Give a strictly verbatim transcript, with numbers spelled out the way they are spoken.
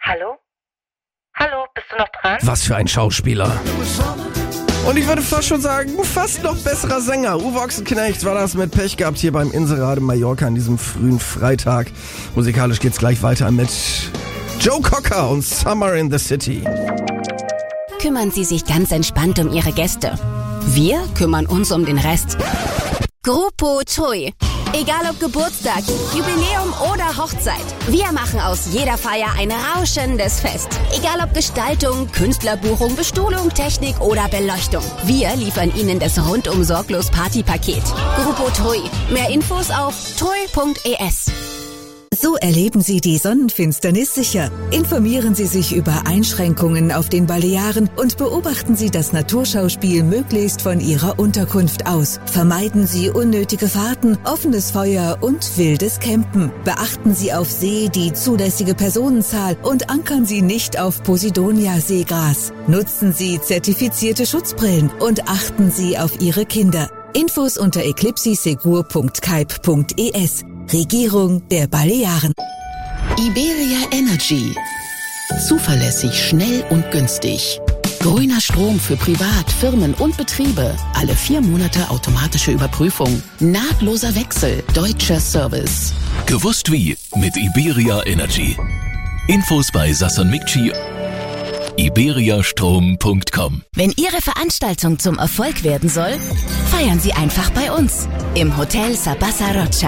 Hallo? Hallo, bist du noch dran? Was für ein Schauspieler. Und ich würde fast schon sagen, fast noch besserer Sänger. Uwe Ochsenknecht war das mit Pech gehabt hier beim Inselrade Mallorca an diesem frühen Freitag. Musikalisch geht's gleich weiter mit Joe Cocker und Summer in the City. Kümmern Sie sich ganz entspannt um Ihre Gäste. Wir kümmern uns um den Rest. Grupo Tui. Egal ob Geburtstag, Jubiläum oder Hochzeit. Wir machen aus jeder Feier ein rauschendes Fest. Egal ob Gestaltung, Künstlerbuchung, Bestuhlung, Technik oder Beleuchtung. Wir liefern Ihnen das rundum sorglos Partypaket. Grupo Tui. Mehr Infos auf tui punkt e s. So erleben Sie die Sonnenfinsternis sicher. Informieren Sie sich über Einschränkungen auf den Balearen und beobachten Sie das Naturschauspiel möglichst von Ihrer Unterkunft aus. Vermeiden Sie unnötige Fahrten, offenes Feuer und wildes Campen. Beachten Sie auf See die zulässige Personenzahl und ankern Sie nicht auf Posidonia-Seegras. Nutzen Sie zertifizierte Schutzbrillen und achten Sie auf Ihre Kinder. Infos unter eclipsisegur punkt kaip punkt e s. Regierung der Balearen. Iberia Energy. Zuverlässig, schnell und günstig. Grüner Strom für Privat, Firmen und Betriebe. Alle vier Monate automatische Überprüfung. Nahtloser Wechsel. Deutscher Service. Gewusst wie mit Iberia Energy. Infos bei Sasson Mikci. iberiastrom punkt com. Wenn Ihre Veranstaltung zum Erfolg werden soll, feiern Sie einfach bei uns im Hotel Sabasa Rocha.